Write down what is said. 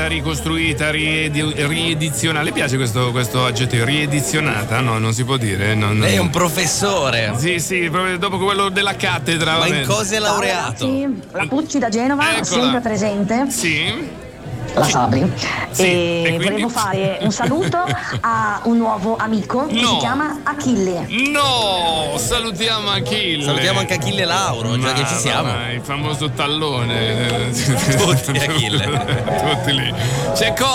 ricostruita, riedizionata. Le piace questo aggettivo? Riedizionata? No, non si può dire. Lei è un professore. Sì, proprio dopo quello della cattedra. Ma in cosa è laureato? La Pucci da Genova, Eccola. sempre presente. Sì. La Sabri. Sì, e quindi? Volevo fare un saluto a un nuovo amico che si chiama Achille. No, salutiamo Achille. Salutiamo anche Achille Lauro, già che ci siamo. Il famoso tallone. Tutti Achille. Tutti lì. C'è